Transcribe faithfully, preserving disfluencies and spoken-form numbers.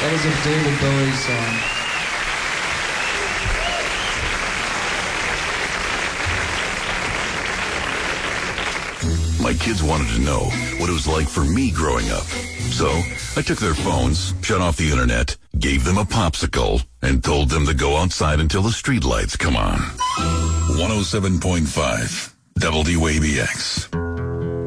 That is a David Bowie song. My kids wanted to know what it was like for me growing up. So I took their phones, shut off the internet, gave them a popsicle, and told them to go outside until the street lights come on. one oh seven point five W A B X.